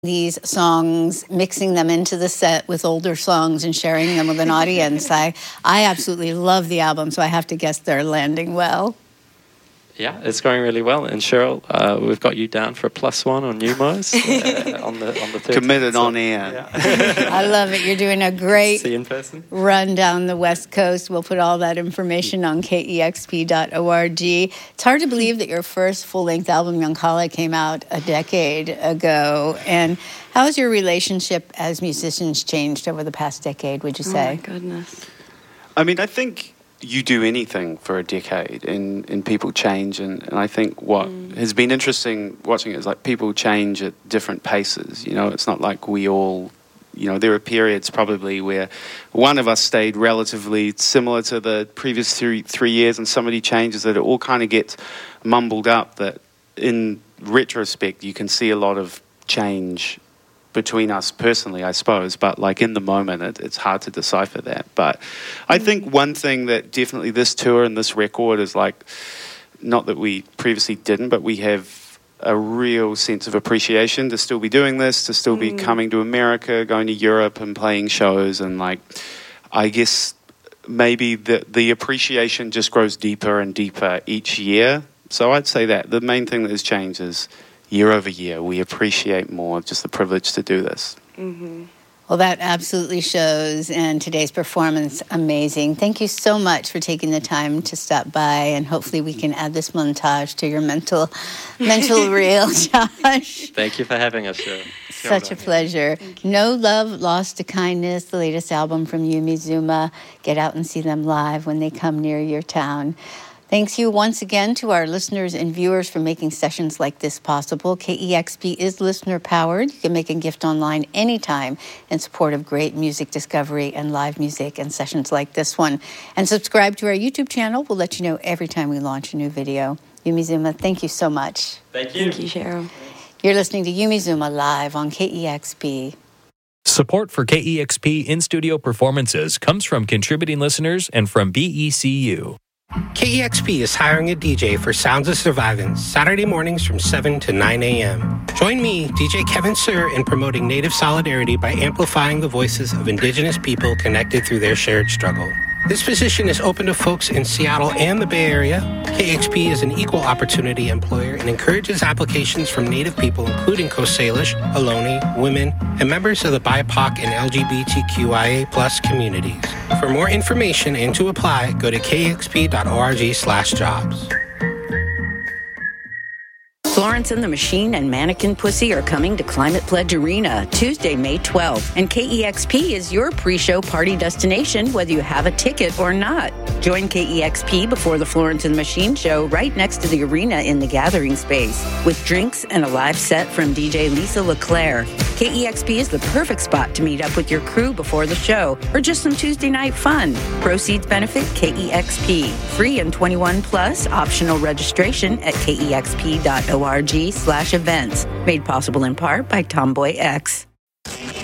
these songs, mixing them into the set with older songs and sharing them with an audience. I absolutely love the album, so I have to guess they're landing well. Yeah, it's going really well. And Cheryl, we've got you down for a +1 on Neumos on the 13th. Committed on air. Yeah. I love it. You're doing a great See you in person. Run down the West Coast. We'll put all that information on kexp.org. It's hard to believe that your first full-length album, Yoncalla, came out a decade ago. And how has your relationship as musicians changed over the past decade, would you say? Oh, my goodness. I mean, I think you do anything for a decade and people change. And I think what has been interesting watching it is like people change at different paces. You know, it's not like we all, you know, there are periods probably where one of us stayed relatively similar to the previous three years and somebody changes that it all kind of gets mumbled up, that in retrospect you can see a lot of change between us personally, I suppose, but like in the moment it's hard to decipher that. But I think one thing that definitely this tour and this record is like, not that we previously didn't, but we have a real sense of appreciation to still be doing this, to still be coming to America, going to Europe and playing shows, and like I guess maybe the appreciation just grows deeper and deeper each year. So I'd say that the main thing that has changed is year over year, we appreciate more just the privilege to do this. Mm-hmm. Well, that absolutely shows, and today's performance, amazing. Thank you so much for taking the time to stop by, and hopefully we can add this montage to your mental reel, Josh. Thank you for having us, Cheryl. Such a pleasure. No Love Lost to Kindness, the latest album from Yumi Zouma. Get out and see them live when they come near your town. Thanks you once again to our listeners and viewers for making sessions like this possible. KEXP is listener-powered. You can make a gift online anytime in support of great music discovery and live music and sessions like this one. And subscribe to our YouTube channel. We'll let you know every time we launch a new video. Yumi Zouma, thank you so much. Thank you. Thank you, Cheryl. You're listening to Yumi Zouma live on KEXP. Support for KEXP in-studio performances comes from contributing listeners and from BECU. KEXP is hiring a DJ for Sounds of Survivance Saturday mornings from 7 to 9 a.m. Join me, DJ Kevin Sir, in promoting Native solidarity by amplifying the voices of Indigenous people connected through their shared struggle. This position is open to folks in Seattle and the Bay Area. KEXP is an equal opportunity employer and encourages applications from Native people, including Coast Salish, Ohlone, women, and members of the BIPOC and LGBTQIA+ communities. For more information and to apply, go to kexp.org/jobs. Florence and the Machine and Mannequin Pussy are coming to Climate Pledge Arena Tuesday, May 12th. And KEXP is your pre-show party destination, whether you have a ticket or not. Join KEXP before the Florence and the Machine show right next to the arena in the gathering space, with drinks and a live set from DJ Lisa LeClaire. KEXP is the perfect spot to meet up with your crew before the show, or just some Tuesday night fun. Proceeds benefit KEXP. Free and 21 plus, optional registration at kexp.org/events. Made possible in part by Tomboy X.